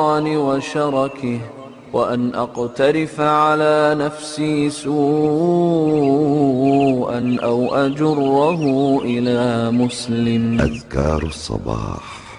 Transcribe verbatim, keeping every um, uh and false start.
وشركه، وأن أقترف على نفسي سوءا أو أجره إلى مسلم. أذكار الصباح.